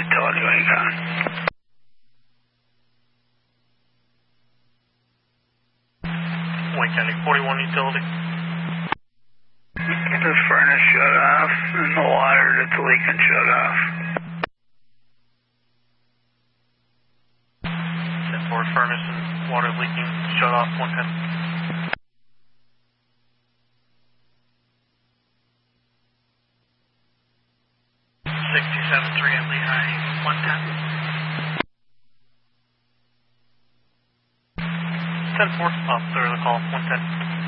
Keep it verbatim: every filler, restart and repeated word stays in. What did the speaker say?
utility when you can. Wayne County forty-one utility. The furnace shut off and the water that's leaking shut off. ten four furnace and water leaking shut off one ten. sixty-seven three M Lehigh one ten. ten four, oh, they're the call, one ten.